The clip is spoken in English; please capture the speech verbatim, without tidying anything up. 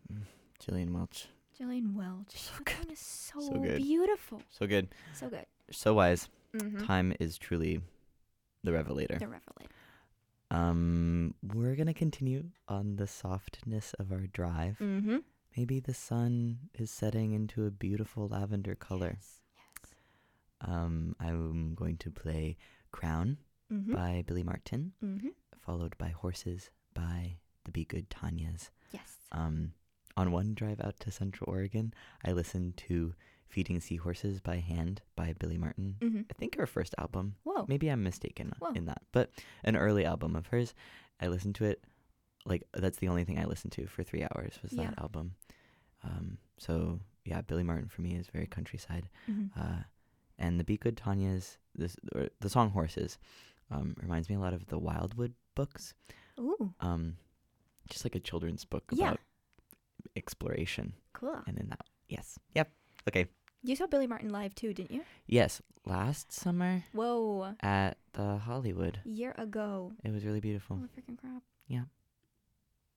Gillian Welch. Gillian Welch. So that good. song is so, So good. beautiful. So good. So good. So wise. Mm-hmm. Time is truly the revelator. The Revelator. Um, we're gonna continue on the softness of our drive. Mm-hmm. Maybe the sun is setting into a beautiful lavender color. Yes. Yes. Um, I'm going to play Crown Mm-hmm. by Billy Martin, Mm-hmm. followed by Horses by the Be Good Tanyas. Yes. Um, on one drive out to Central Oregon, I listened to Feeding Seahorses by Hand by Billy Martin. Mm-hmm. I think her first album. Whoa. Maybe I'm mistaken Whoa. in that, but an early album of hers. I listened to it, like, that's the only thing I listened to for three hours was Yeah. that album. Um, so, yeah, Billy Martin for me is very countryside. Mm-hmm. Uh, and the Be Good Tanyas, this, or the song Horses, um, reminds me a lot of the Wildwood books. Ooh. Um, just like a children's book Yeah. about exploration. Cool. And in that, yes. Yep. Okay. You saw Billy Martin live too, didn't you? Yes. Last summer Whoa. at the Hollywood. Year ago. It was really beautiful. Holy freaking crap. Yeah.